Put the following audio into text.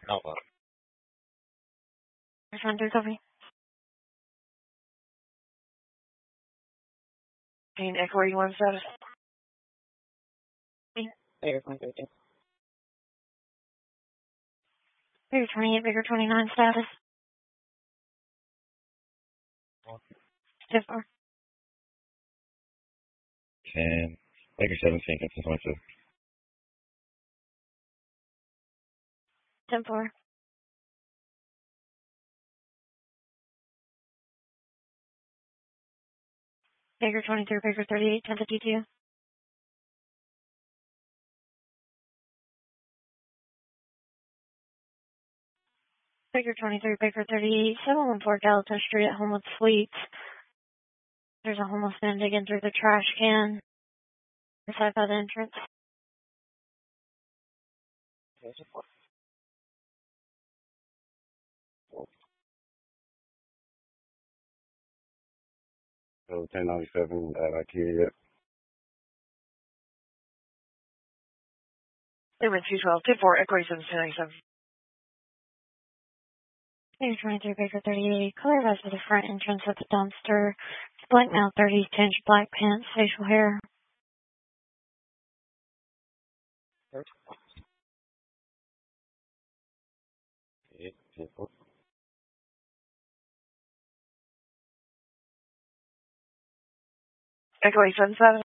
Alpha. Respond to copy. Echo 81 status. Baker 23. Baker 28, Baker 29 status. Stiff R. 10. Baker 17, Captain 22. 10-4. Baker 23, Baker 38, 10-52. Baker 23, Baker 38, 714 Gallatin Street at Homewood Suites. There's a homeless man digging through the trash can inside by the entrance. So 1097 at IKEA. They went 212, 10-4, Echo 87, 1097. Baker 23, Baker 38, color rise by the front entrance of the dumpster. Black male 30s, tinged black pants, facial hair. Echo 87 status.